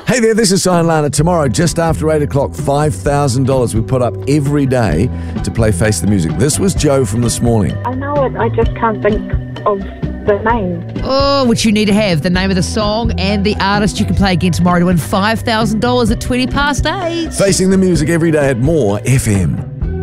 Hey there, this is Sion Lana. Tomorrow, just after 8 o'clock, $5,000 we put up every day to play Face the Music. This was Joe from This Morning. I know it, I just can't think of the name. Oh, which you need to have the name of the song and the artist you can play again tomorrow to win $5,000 at 8:20. Facing the Music every day at More FM.